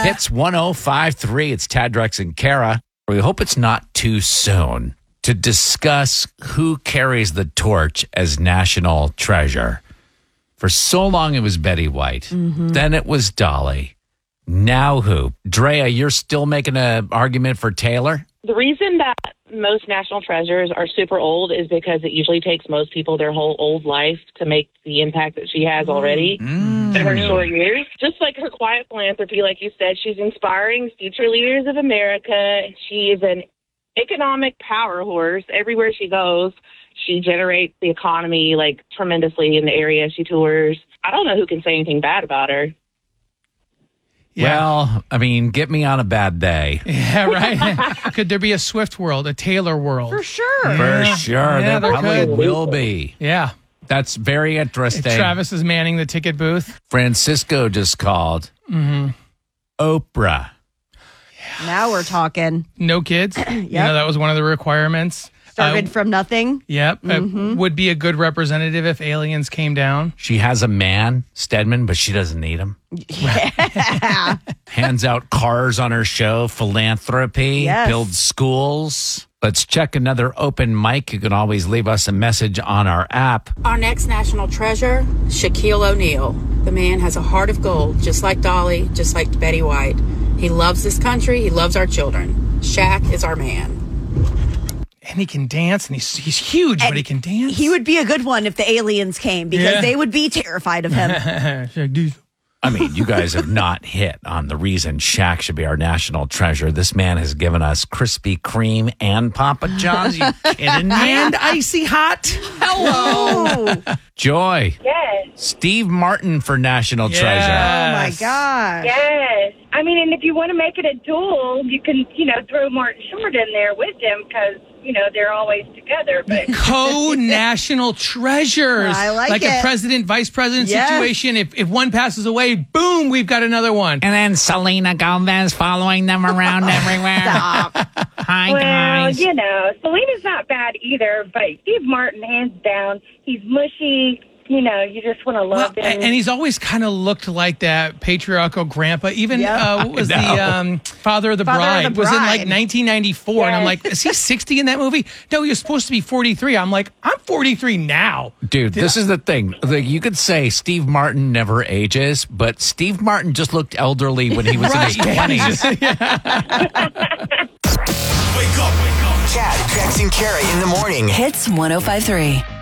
Hits 105.3. It's Tad, Drex, and Kara. We hope it's not too soon to discuss who carries the torch as national treasure. For so long, it was Betty White. Mm-hmm. Then it was Dolly. Now who? Drea, you're still making an argument for Taylor? The reason that most national treasures are super old is because it usually takes most people their whole old life to make the impact that she has already in her short years. Just like her quiet philanthropy, like you said, she's inspiring future leaders of America. She is an economic power horse. Everywhere she goes, she generates the economy like tremendously in the area she tours. I don't know who can say anything bad about her. Yeah. Well, I mean, get me on a bad day. Yeah, right. Could there be a Swift world, a Taylor world? For sure. For sure. Yeah, there probably could. will be. Yeah. That's very interesting. Travis is manning the ticket booth. Francisco just called. Mm-hmm. Oprah. Now we're talking. No kids. You know, that was one of the requirements. Started from nothing. Yep. Would be a good representative if aliens came down. She has a man, Stedman, but she doesn't need him. Yeah. Hands out cars on her show, philanthropy, Yes. builds schools. Let's check another open mic. You can always leave us a message on our app. Our next national treasure, Shaquille O'Neal. The man has a heart of gold, just like Dolly, just like Betty White. He loves this country. He loves our children. Shaq is our man. And he can dance, and he's huge, but he can dance. He would be a good one if the aliens came because they would be terrified of him. I mean, you guys have not hit on the reason Shaq should be our national treasure. This man has given us Krispy Kreme and Papa John's. You kidding me? And icy hot. Hello. Joy. Yes, Steve Martin for national treasure. Oh, my God. yes. I mean, and if you want to make it a duel, you can, throw Martin Short in there with them because, they're always together. But Co-national treasures. I like a it. president, vice president Yes. situation. If one passes away, boom, we've got another one. And then Selena Gomez following them around everywhere. Stop. Hi, well, guys. Selena's not bad either. But Steve Martin, hands down, he's mushy. You just want to love him. And he's always kind of looked like that patriarchal grandpa. Even Yep. what was the Father of the Bride? Was in like 1994, and I'm like, is he 60 in that movie? No, he was supposed to be 43. I'm like, I'm 43 now. Dude, this is the thing. You could say Steve Martin never ages, but Steve Martin just looked elderly when he was in his 20s. Wake up. Chad, Drex, and Kara in the morning. Hits 105.3.